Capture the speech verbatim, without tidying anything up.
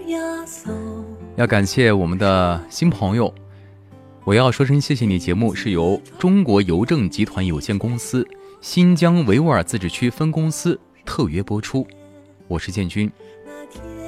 要感谢我们的新朋友，我要说声谢谢你。节目是由中国邮政集团有限公司新疆维吾尔自治区分公司特约播出，我是建军。